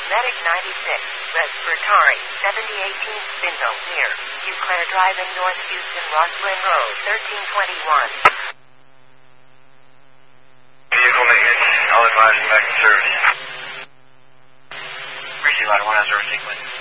Medic 96, Respiratory, 7018 Spindle, near Eau Claire Drive in North Houston, Roslyn Road, 1321. Vehicle maintenance, I'll advise you back to service. Receive line 1 has a sequence.